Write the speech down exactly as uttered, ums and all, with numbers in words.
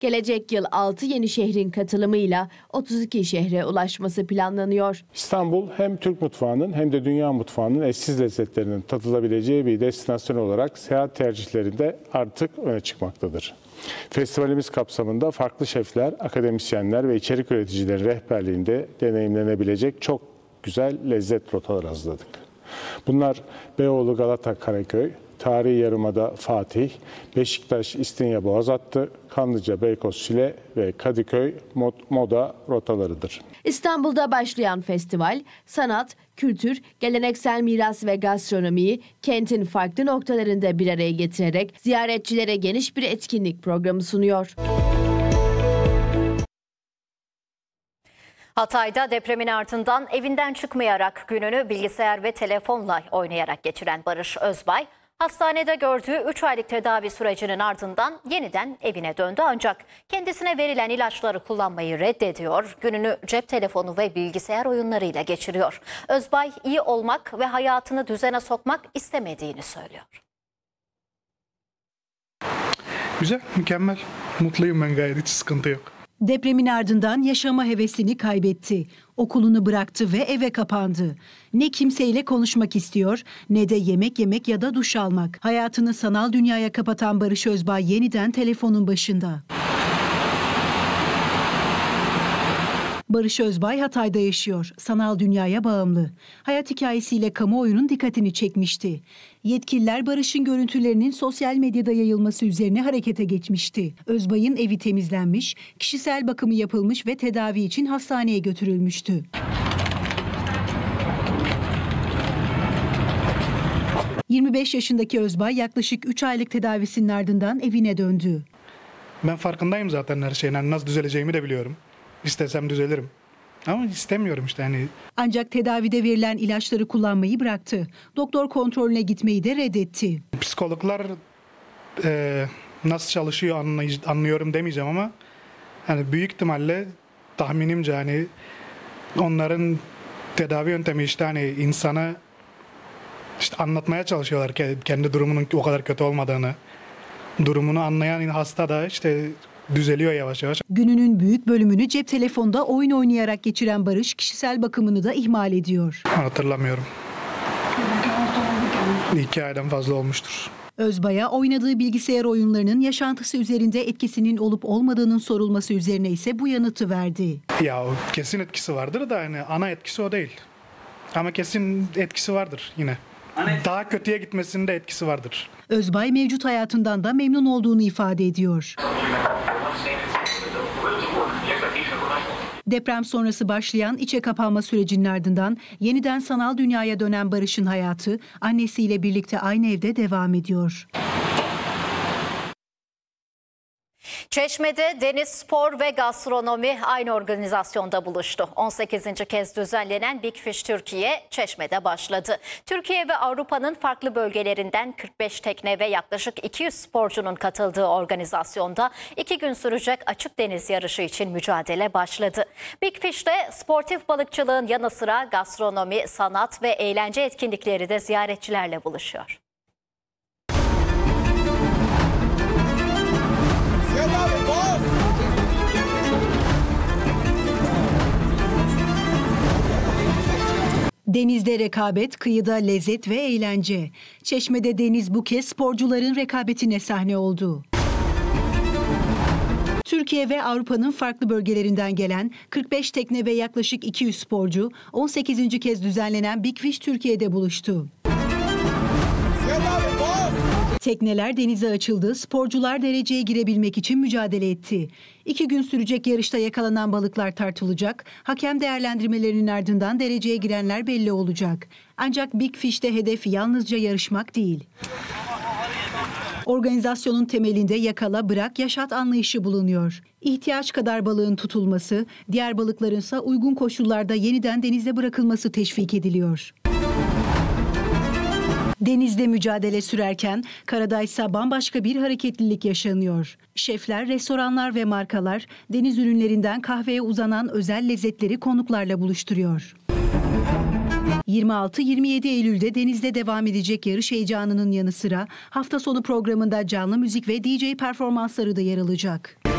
Gelecek yıl altı yeni şehrin katılımıyla otuz iki şehre ulaşması planlanıyor. İstanbul hem Türk mutfağının hem de dünya mutfağının eşsiz lezzetlerinin tadılabileceği bir destinasyon olarak seyahat tercihlerinde artık öne çıkmaktadır. Festivalimiz kapsamında farklı şefler, akademisyenler ve içerik üreticilerin rehberliğinde deneyimlenebilecek çok güzel lezzet rotaları hazırladık. Bunlar Beyoğlu, Galata, Karaköy, Tarihi Yarımada Fatih, Beşiktaş, İstinye, Boğaz hattı, Kanlıca, Beykoz, Şile ve Kadıköy moda rotalarıdır. İstanbul'da başlayan festival, sanat, kültür, geleneksel miras ve gastronomiyi kentin farklı noktalarında bir araya getirerek ziyaretçilere geniş bir etkinlik programı sunuyor. Hatay'da depremin ardından evinden çıkmayarak gününü bilgisayar ve telefonla oynayarak geçiren Barış Özbay, hastanede gördüğü üç aylık tedavi sürecinin ardından yeniden evine döndü ancak kendisine verilen ilaçları kullanmayı reddediyor. Gününü cep telefonu ve bilgisayar oyunlarıyla geçiriyor. Özbay iyi olmak ve hayatını düzene sokmak istemediğini söylüyor. Güzel, mükemmel. Mutluyum ben gayet, hiç sıkıntı yok. Depremin ardından yaşama hevesini kaybetti. Okulunu bıraktı ve eve kapandı. Ne kimseyle konuşmak istiyor ne de yemek yemek ya da duş almak. Hayatını sanal dünyaya kapatan Barış Özbay yeniden telefonun başında. Barış Özbay Hatay'da yaşıyor. Sanal dünyaya bağımlı. Hayat hikayesiyle kamuoyunun dikkatini çekmişti. Yetkililer Barış'ın görüntülerinin sosyal medyada yayılması üzerine harekete geçmişti. Özbay'ın evi temizlenmiş, kişisel bakımı yapılmış ve tedavi için hastaneye götürülmüştü. yirmi beş yaşındaki Özbay yaklaşık üç aylık tedavisinin ardından evine döndü. Ben farkındayım zaten her şeyin. Yani nasıl düzeleceğimi de biliyorum. İstesem düzelirim. Ama istemiyorum işte hani. Ancak tedavide verilen ilaçları kullanmayı bıraktı. Doktor kontrolüne gitmeyi de reddetti. Psikologlar e, nasıl çalışıyor anlay- anlıyorum demeyeceğim ama hani büyük ihtimalle tahminimce hani onların tedavi yöntemi işte hani insana işte anlatmaya çalışıyorlar kendi durumunun o kadar kötü olmadığını. Durumunu anlayan hasta da işte düzeliyor yavaş yavaş. Gününün büyük bölümünü cep telefonda oyun oynayarak geçiren Barış kişisel bakımını da ihmal ediyor. Hatırlamıyorum. İki aydan fazla olmuştur. Özbay'a oynadığı bilgisayar oyunlarının yaşantısı üzerinde etkisinin olup olmadığının sorulması üzerine ise bu yanıtı verdi. Ya kesin etkisi vardır da hani ana etkisi o değil. Ama kesin etkisi vardır yine. Daha kötüye gitmesinde etkisi vardır. Özbay mevcut hayatından da memnun olduğunu ifade ediyor. Deprem sonrası başlayan içe kapanma sürecinin ardından yeniden sanal dünyaya dönen Barış'ın hayatı annesiyle birlikte aynı evde devam ediyor. Çeşme'de deniz, spor ve gastronomi aynı organizasyonda buluştu. on sekizinci kez düzenlenen Big Fish Türkiye Çeşme'de başladı. Türkiye ve Avrupa'nın farklı bölgelerinden kırk beş tekne ve yaklaşık iki yüz sporcunun katıldığı organizasyonda iki gün sürecek açık deniz yarışı için mücadele başladı. Big Fish'te sportif balıkçılığın yanı sıra gastronomi, sanat ve eğlence etkinlikleri de ziyaretçilerle buluşuyor. Denizde rekabet, kıyıda lezzet ve eğlence. Çeşme'de deniz bu kez sporcuların rekabetine sahne oldu. Türkiye ve Avrupa'nın farklı bölgelerinden gelen kırk beş tekne ve yaklaşık iki yüz sporcu on sekizinci kez düzenlenen Big Fish Türkiye'de buluştu. Tekneler denize açıldı, sporcular dereceye girebilmek için mücadele etti. İki gün sürecek yarışta yakalanan balıklar tartılacak, hakem değerlendirmelerinin ardından dereceye girenler belli olacak. Ancak Big Fish'te hedef yalnızca yarışmak değil. Organizasyonun temelinde yakala, bırak, yaşat anlayışı bulunuyor. İhtiyaç kadar balığın tutulması, diğer balıklarınsa uygun koşullarda yeniden denize bırakılması teşvik ediliyor. Denizde mücadele sürerken karada ise bambaşka bir hareketlilik yaşanıyor. Şefler, restoranlar ve markalar deniz ürünlerinden kahveye uzanan özel lezzetleri konuklarla buluşturuyor. yirmi altı yirmi yedi Eylül'de denizde devam edecek yarış heyecanının yanı sıra hafta sonu programında canlı müzik ve D J performansları da yer alacak.